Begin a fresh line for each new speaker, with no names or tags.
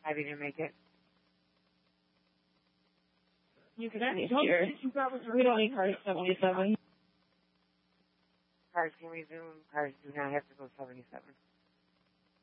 I didn't make it.
You can ask here. We don't need cars 77.
Cars can resume. Cars do not have to go 77.